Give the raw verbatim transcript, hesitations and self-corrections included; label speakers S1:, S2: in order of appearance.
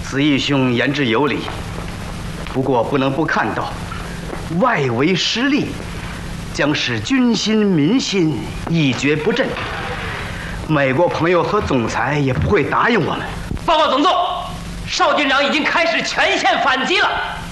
S1: 子义兄言之有理，不过不能不看到，外围失利将使军心民心一蹶不振。美国朋友和总裁也不会答应我们。
S2: 报告总座，邵军长已经开始全线反击了。